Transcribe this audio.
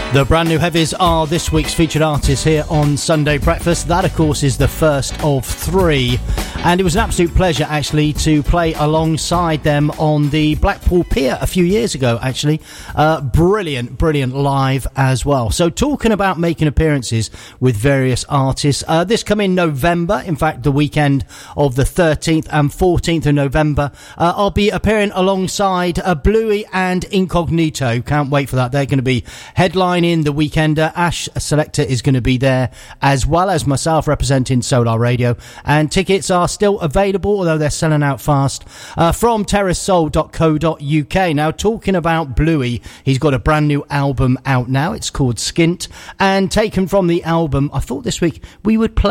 The brand new heavies are this week's featured artists here on Sunday Breakfast. That, of course, is the first of three. And it was an absolute pleasure, actually, to play alongside them on the Blackpool Pier a few years ago, actually. Brilliant live as well. So talking about making appearances with various artists, this coming November, in fact, the weekend of the 13th and 14th of November, I'll be appearing alongside Bluey and Incognito. Can't wait for that. They're going to be headlining the Weekender. Ash Selector is going to be there, as well as myself representing Solar Radio, and tickets are still available, although they're selling out fast, from terracesoul.co.uk. Now, talking about Bluey, he's got a brand new album out now. It's called Skint, and taken from the album, I thought this week we would play